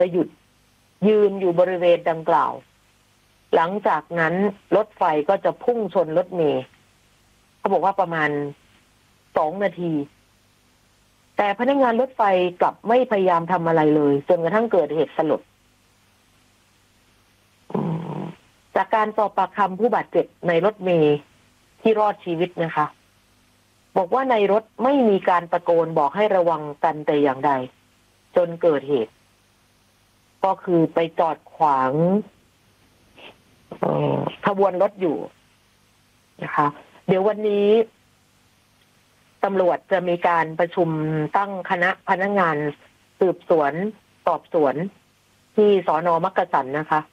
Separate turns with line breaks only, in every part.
จะหยุดยืนอยู่บริเวณดังกล่าวหลังจากนั้นรถไฟก็จะพุ่งชนรถเมล์เขาบอกว่าประมาณ2 นาทีแต่พนักงานรถไฟกลับไม่พยายามทำอะไรเลยจนกระทั่งเกิดเหตุสลดจากการสอบปากคำผู้บาดเจ็บในรถเมล์ที่รอดชีวิตนะคะบอกว่าในรถไม่มีการตะโกนบอกให้ระวังกันแต่อย่างใดจนเกิดเหตุก็คือไปจอดขวางขบวนรถอยู่นะคะเดี๋ยววันนี้ตำรวจจะมีการประชุมตั้งคณะพนักงานสืบสวนสอบสวนที่สน.มักกะสันนะคะ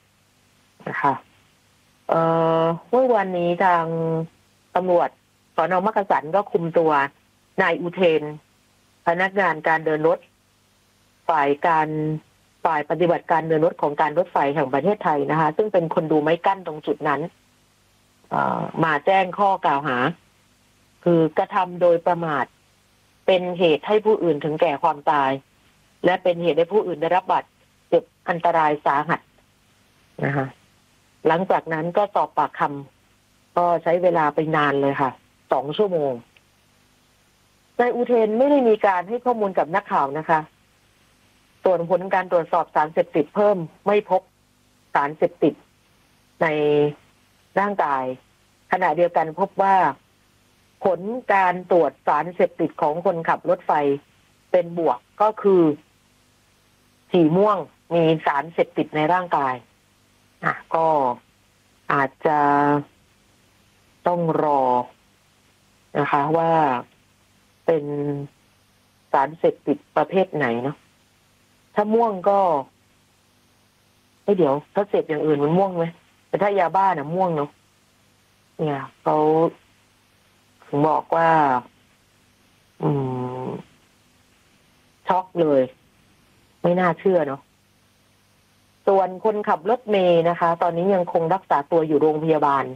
เมื่อวันนี้ทางตำรวจสน.มักกะสันก็คุมตัวนายอุเทนพนักงานการเดินรถฝ่ายปฏิบัติการเดินรถของการรถไฟแห่งประเทศไทยนะคะซึ่งเป็นคนดูไม้กั้นตรงจุดนั้นมาแจ้งข้อกล่าวหาคือกระทำโดยประมาทเป็นเหตุให้ผู้อื่นถึงแก่ความตายและเป็นเหตุให้ผู้อื่นได้รับบาดเจ็บอันตรายสาหัสนะคะหลังจากนั้นก็สอบปากคำก็ใช้เวลาไปนานเลยค่ะ2 ชั่วโมงนายอุเทนไม่ได้มีการให้ข้อมูลกับนักข่าวนะคะส่วนผลการตรวจสอบสารเสพติดเพิ่มไม่พบสารเสพติดในร่างกายขณะเดียวกันพบว่าผลการตรวจสารเสพติดของคนขับรถไฟเป็นบวกก็คือสีม่วงมีสารเสพติดในร่างกายก็อาจจะต้องรอนะคะว่าเป็นสารเสพติดประเภทไหนเนาะถ้าม่วงก็เดี๋ยวถ้าเสพอย่างอื่นมันม่วงไหมแต่ถ้ายาบ้าน่ะม่วงเนาะเนี่ยเขาถึงบอกว่าช็อกเลยไม่น่าเชื่อเนาะส่วนคนขับรถเมล์นะคะตอนนี้ยังคงรักษาตัวอยู่โรงพยาบาล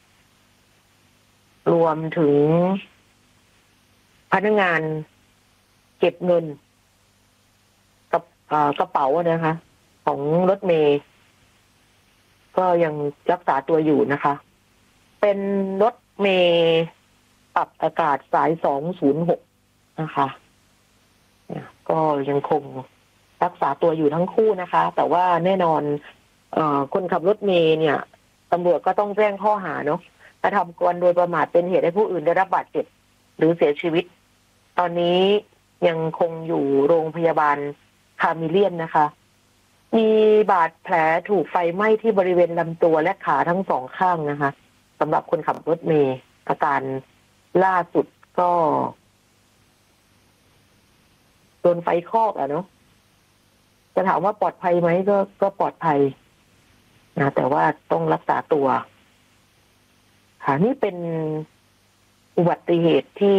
รวมถึงพนักงานเก็บเงินกับกระเป๋านะคะของรถเมล์ก็ยังรักษาตัวอยู่นะคะเป็นรถเมล์ปรับอากาศสาย206นะคะก็ยังคงรักษาตัวอยู่ทั้งคู่นะคะแต่ว่าแน่นอนคนขับรถเมล์เนี่ยตำรวจก็ต้องแจ้งข้อหาเนาะกระทำการโดยประมาทเป็นเหตุให้ผู้อื่นได้รับบาดเจ็บหรือเสียชีวิตตอนนี้ยังคงอยู่โรงพยาบาลคามิเลียนนะคะมีบาดแผลถูกไฟไหม้ที่บริเวณลำตัวและขาทั้ง2 ข้างนะคะสำหรับคนขับรถเมล์อาการล่าสุดก็โดนไฟคลอกเนาะจะถามว่าปลอดภัยไหมก็ปลอดภัยนะแต่ว่าต้องรักษาตัวค่ะนี่เป็นอุบัติเหตุที่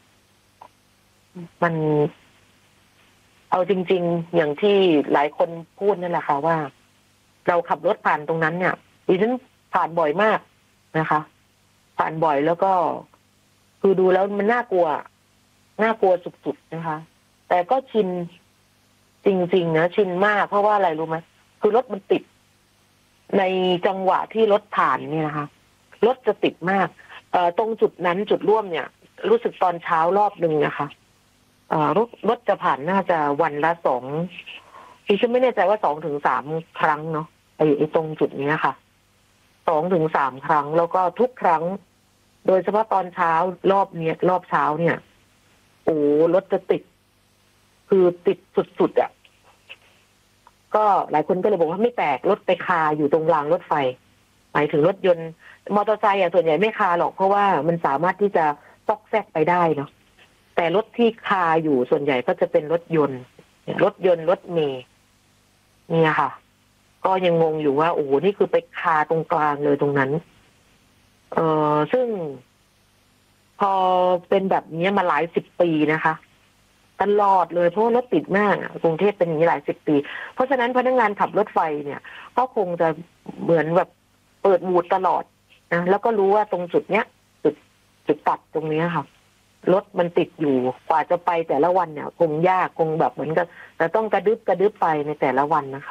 มันเอาจริงๆอย่างที่หลายคนพูดนั่นแหละค่ะว่าเราขับรถผ่านตรงนั้นเนี่ยดิฉันผ่านบ่อยมากนะคะผ่านบ่อยแล้วก็คือดูแล้วมันน่ากลัวสุดๆนะคะแต่ก็ชินจริงๆนะชินมากเพราะว่าอะไรรู้ไหมคือรถมันติดในจังหวะที่รถผ่านเนี่ยนะคะรถจะติดมากตรงจุดนั้นจุดร่วมเนี่ยรู้สึกตอนเช้ารอบนึงนะคะรถจะผ่านน่าจะวันละ2ดิฉันไม่แน่ใจว่า2 ถึง 3 ครั้งเนาะไอ้ตรงจุดนี้ค่ะ2 ถึง 3 ครั้งแล้วก็ทุกครั้งโดยเฉพาะตอนเช้ารอบเช้าเนี่ยโอ้รถจะติดคือติดสุดๆก็หลายคนก็เลยบอกว่าไม่แปลกรถไปคาอยู่ตรงรางรถไฟหมายถึงรถยนต์มอเตอร์ไซค์ส่วนใหญ่ไม่คาหรอกเพราะว่ามันสามารถที่จะซอกแซกไปได้เนาะแต่รถที่คาอยู่ส่วนใหญ่ก็จะเป็นรถยนต์รถเมล์เนี่ยค่ะก็ยังงงอยู่ว่าโอ้โหนี่คือไปคาตรงกลางเลยตรงนั้นซึ่งพอเป็นแบบนี้มาหลาย10 ปีนะคะตลอดเลยเพราะรถติดมากกรุงเทพเป็นอย่างนี้หลาย10 ปีเพราะฉะนั้นพนักงานขับรถไฟเนี่ยก็คงจะเหมือนแบบเปิดวูดตลอดนะแล้วก็รู้ว่าตรงจุดเนี้ยจุดตัดตรงนี้ค่ะรถมันติดอยู่กว่าจะไปแต่ละวันเนี่ยคงยากคงแบบเหมือนกับแต่ต้องกระดึบไปในแต่ละวันนะคะ